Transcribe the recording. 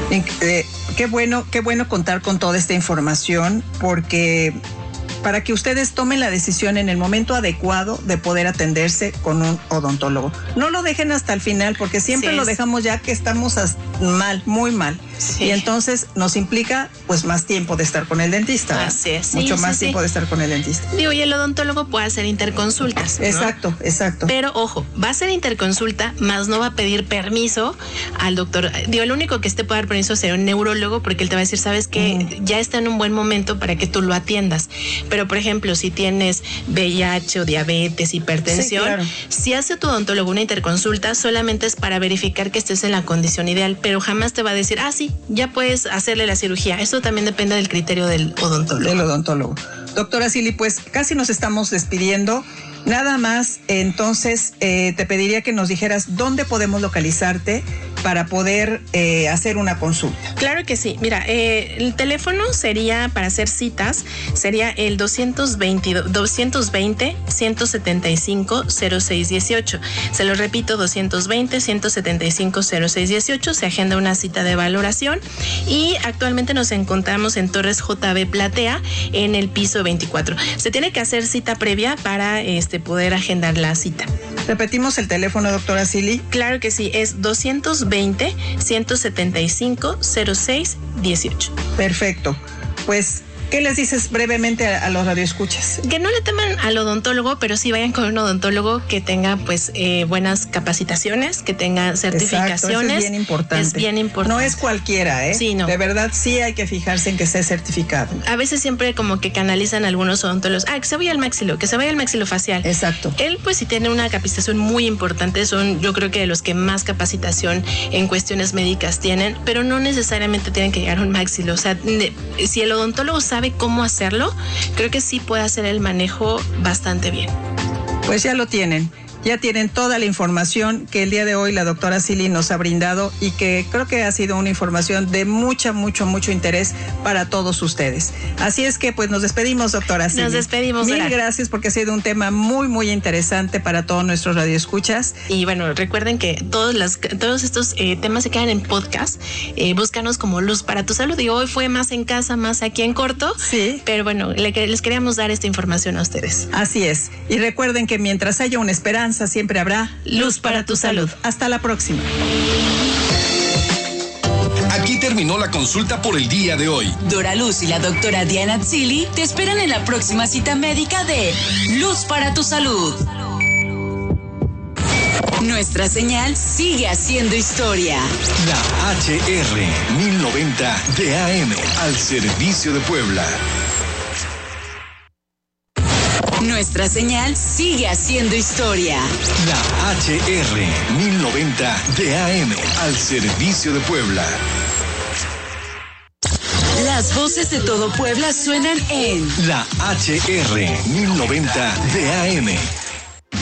Qué bueno contar con toda esta información, porque para que ustedes tomen la decisión en el momento adecuado de poder atenderse con un odontólogo. No lo dejen hasta el final, porque siempre lo dejamos ya que estamos mal, muy mal. Sí. Y entonces nos implica pues más tiempo de estar con el dentista. Así es. Mucho más tiempo de estar con el dentista. Digo, y el odontólogo puede hacer interconsultas, ¿no? Exacto. Pero ojo, va a hacer interconsulta, más no va a pedir permiso al doctor. Digo, el único que te puede dar permiso será un neurólogo, porque él te va a decir, sabes que ya está en un buen momento para que tú lo atiendas. Pero, por ejemplo, si tienes VIH o diabetes, hipertensión, claro, si hace tu odontólogo una interconsulta, solamente es para verificar que estés en la condición ideal, pero jamás te va a decir, sí, ya puedes hacerle la cirugía. Esto también depende del criterio del odontólogo. Doctora Silly, pues casi nos estamos despidiendo. Nada más, entonces te pediría que nos dijeras dónde podemos localizarte para poder hacer una consulta. Claro que sí. Mira, el teléfono sería para hacer citas, sería el 220-175-0618. Se lo repito, 220-175-0618. Se agenda una cita de valoración y actualmente nos encontramos en Torres JB Platea, en el piso 24. Se tiene que hacer cita previa para poder agendar la cita. ¿Repetimos el teléfono, doctora Silly? Claro que sí, es 220-175-0618. Perfecto. Pues, ¿qué les dices brevemente a los radioescuchas? Que no le teman al odontólogo, pero sí vayan con un odontólogo que tenga pues buenas capacitaciones, que tenga certificaciones. Exacto, eso es bien importante. Es bien importante. No es cualquiera, ¿eh? Sí, no. De verdad sí hay que fijarse en que sea certificado. A veces siempre como que canalizan algunos odontólogos, que se vaya al maxilofacial. Exacto. Él pues sí tiene una capacitación muy importante, son yo creo que de los que más capacitación en cuestiones médicas tienen, pero no necesariamente tienen que llegar a un maxilo. O sea, si el odontólogo sabe cómo hacerlo, creo que sí puede hacer el manejo bastante bien. Pues ya lo tienen. Ya tienen toda la información que el día de hoy la doctora Silly nos ha brindado y que creo que ha sido una información de mucho interés para todos ustedes. Así es que pues nos despedimos, doctora Silly. Nos despedimos. Mil gracias, porque ha sido un tema muy interesante para todos nuestros radioescuchas. Y bueno, recuerden que todos estos temas se quedan en podcast. Búscanos como Luz para tu Salud. Y hoy fue más en casa, más aquí en corto. Sí. Pero bueno, les queríamos dar esta información a ustedes. Así es. Y recuerden que mientras haya una esperanza, siempre habrá luz para tu salud. Hasta la próxima. Aquí terminó la consulta por el día de hoy. Dora Luz y la doctora Diana Silly te esperan en la próxima cita médica de Luz para tu Salud. Nuestra señal sigue haciendo historia. La HR 1090 de AM al servicio de Puebla. Nuestra señal sigue haciendo historia. La HR 1090 de AM al servicio de Puebla. Las voces de todo Puebla suenan en La HR 1090 de AM.